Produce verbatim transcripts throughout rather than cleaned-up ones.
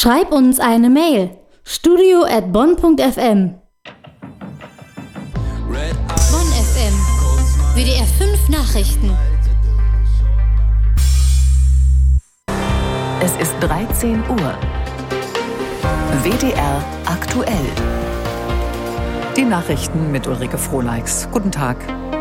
Schreib uns eine Mail. studio at bonn punkt f m. Bonn F M. W D R fünf Nachrichten. Es ist dreizehn Uhr. W D R aktuell. Die Nachrichten mit Ulrike Frohleix. Guten Tag.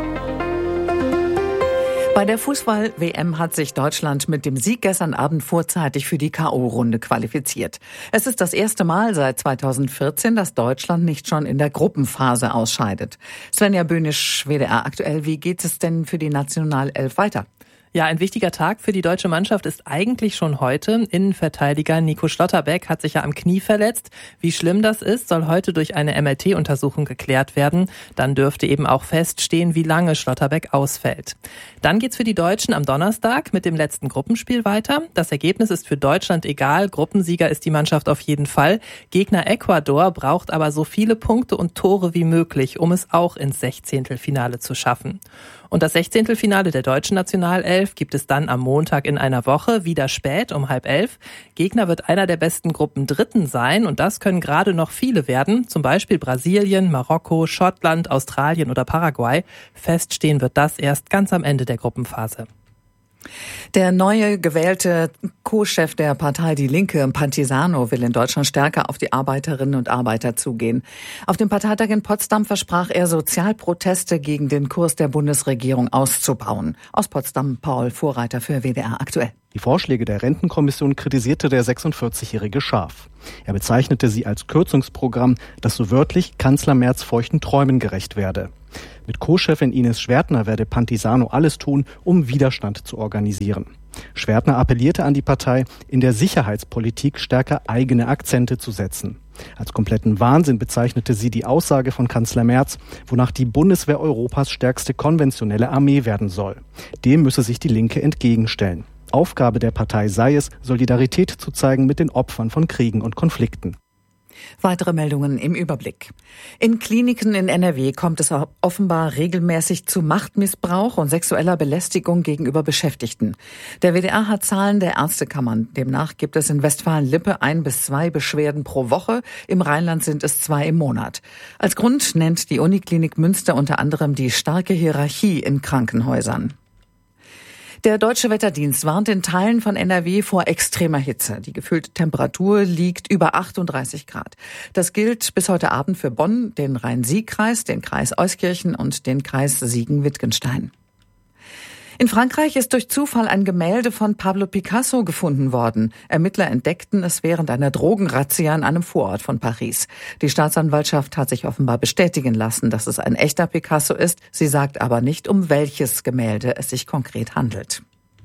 Bei der Fußball-W M hat sich Deutschland mit dem Sieg gestern Abend vorzeitig für die K O-Runde qualifiziert. Es ist das erste Mal seit zweitausendvierzehn, dass Deutschland nicht schon in der Gruppenphase ausscheidet. Svenja Böhnisch, W D R aktuell. Wie geht es denn für die Nationalelf weiter? Ja, ein wichtiger Tag für die deutsche Mannschaft ist eigentlich schon heute. Innenverteidiger Nico Schlotterbeck hat sich ja am Knie verletzt. Wie schlimm das ist, soll heute durch eine M R T-Untersuchung geklärt werden. Dann dürfte eben auch feststehen, wie lange Schlotterbeck ausfällt. Dann geht's für die Deutschen am Donnerstag mit dem letzten Gruppenspiel weiter. Das Ergebnis ist für Deutschland egal. Gruppensieger ist die Mannschaft auf jeden Fall. Gegner Ecuador braucht aber so viele Punkte und Tore wie möglich, um es auch ins Sechzehntelfinale zu schaffen. Und das Sechzehntelfinale der deutschen Nationalelf gibt es dann am Montag in einer Woche, wieder spät um halb elf. Gegner wird einer der besten Gruppen Dritten sein und das können gerade noch viele werden, zum Beispiel Brasilien, Marokko, Schottland, Australien oder Paraguay. Feststehen wird das erst ganz am Ende der Gruppenphase. Der neue gewählte Co-Chef der Partei Die Linke, Pantisano, will in Deutschland stärker auf die Arbeiterinnen und Arbeiter zugehen. Auf dem Parteitag in Potsdam versprach er, Sozialproteste gegen den Kurs der Bundesregierung auszubauen. Aus Potsdam Paul Vorreiter für W D R aktuell. Die Vorschläge der Rentenkommission kritisierte der sechsundvierzigjährige scharf. Er bezeichnete sie als Kürzungsprogramm, das so wörtlich Kanzler Merz feuchten Träumen gerecht werde. Mit Co-Chefin Ines Schwertner werde Pantisano alles tun, um Widerstand zu organisieren. Schwertner appellierte an die Partei, in der Sicherheitspolitik stärker eigene Akzente zu setzen. Als kompletten Wahnsinn bezeichnete sie die Aussage von Kanzler Merz, wonach die Bundeswehr Europas stärkste konventionelle Armee werden soll. Dem müsse sich die Linke entgegenstellen. Aufgabe der Partei sei es, Solidarität zu zeigen mit den Opfern von Kriegen und Konflikten. Weitere Meldungen im Überblick. In Kliniken in N R W kommt es offenbar regelmäßig zu Machtmissbrauch und sexueller Belästigung gegenüber Beschäftigten. Der W D R hat Zahlen der Ärztekammern. Demnach gibt es in Westfalen-Lippe ein bis zwei Beschwerden pro Woche. Im Rheinland sind es zwei im Monat. Als Grund nennt die Uniklinik Münster unter anderem die starke Hierarchie in Krankenhäusern. Der Deutsche Wetterdienst warnt in Teilen von N R W vor extremer Hitze. Die gefühlte Temperatur liegt über achtunddreißig Grad. Das gilt bis heute Abend für Bonn, den Rhein-Sieg-Kreis, den Kreis Euskirchen und den Kreis Siegen-Wittgenstein. In Frankreich ist durch Zufall ein Gemälde von Pablo Picasso gefunden worden. Ermittler entdeckten es während einer Drogenrazzia in einem Vorort von Paris. Die Staatsanwaltschaft hat sich offenbar bestätigen lassen, dass es ein echter Picasso ist. Sie sagt aber nicht, um welches Gemälde es sich konkret handelt.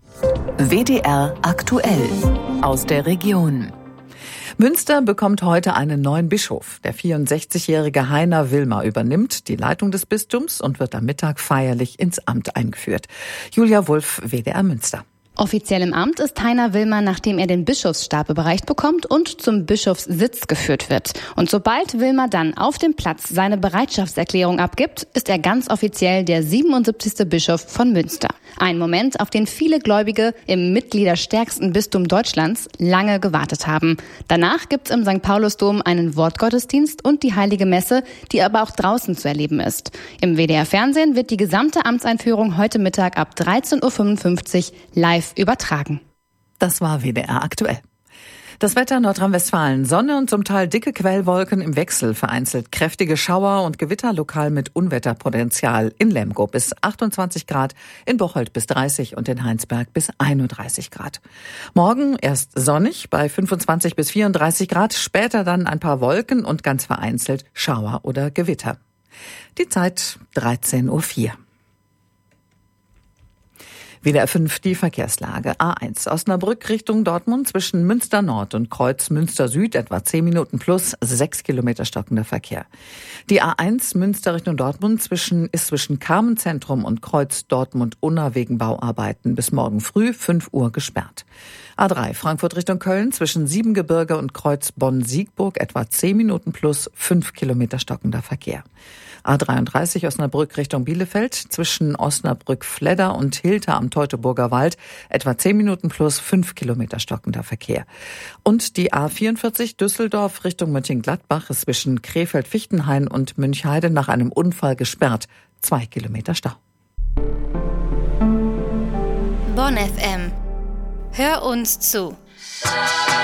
W D R aktuell aus der Region. Münster bekommt heute einen neuen Bischof. Der vierundsechzigjährige Heiner Wilmer übernimmt die Leitung des Bistums und wird am Mittag feierlich ins Amt eingeführt. Julia Wulff, W D R Münster. Offiziell im Amt ist Heiner Wilmer, nachdem er den Bischofsstab überreicht bekommt und zum Bischofssitz geführt wird. Und sobald Wilmer dann auf dem Platz seine Bereitschaftserklärung abgibt, ist er ganz offiziell der siebenundsiebzigste Bischof von Münster. Ein Moment, auf den viele Gläubige im mitgliederstärksten Bistum Deutschlands lange gewartet haben. Danach gibt's im Sankt Paulusdom einen Wortgottesdienst und die Heilige Messe, die aber auch draußen zu erleben ist. Im W D R Fernsehen wird die gesamte Amtseinführung heute Mittag ab dreizehn Uhr fünfundfünfzig live übertragen. Das war W D R aktuell. Das Wetter Nordrhein-Westfalen. Sonne und zum Teil dicke Quellwolken im Wechsel. Vereinzelt kräftige Schauer und Gewitter lokal mit Unwetterpotenzial. In Lemgo bis achtundzwanzig Grad, in Bocholt bis dreißig und in Heinsberg bis einunddreißig Grad. Morgen erst sonnig bei fünfundzwanzig bis vierunddreißig Grad, später dann ein paar Wolken und ganz vereinzelt Schauer oder Gewitter. Die Zeit dreizehn Uhr vier. W D R fünf, die Verkehrslage. A eins Osnabrück Richtung Dortmund zwischen Münster Nord und Kreuz Münster Süd etwa zehn Minuten plus, sechs Kilometer stockender Verkehr. Die A eins Münster Richtung Dortmund zwischen, ist zwischen Carmenzentrum und Kreuz Dortmund Unna wegen Bauarbeiten bis morgen früh fünf Uhr gesperrt. A drei Frankfurt Richtung Köln zwischen Siebengebirge und Kreuz Bonn-Siegburg etwa zehn Minuten plus, fünf Kilometer stockender Verkehr. A dreiunddreißig Osnabrück Richtung Bielefeld zwischen Osnabrück-Fledder und Hilter am Teutoburger Wald etwa zehn Minuten plus fünf Kilometer stockender Verkehr. Und die A vierundvierzig Düsseldorf Richtung Mönchengladbach ist zwischen Krefeld-Fichtenhain und Münchheide nach einem Unfall gesperrt. Zwei Kilometer Stau. Bonn F M. Hör uns zu.